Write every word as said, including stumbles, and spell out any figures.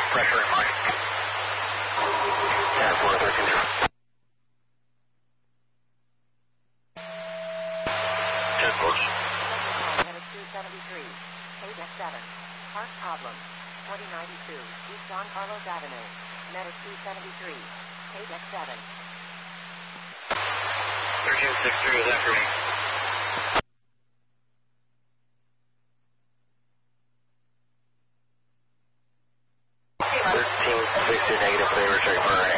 pressure in mind. ten four thirteen zero. ten course. Minute two seventy-three. K D X seven. Park problem. twenty ninety-two. East Don Carlos Avenue. Minute two seventy-three. K D X seven. thirteen sixty-three is after me. thirteen sixty negative, favor, check for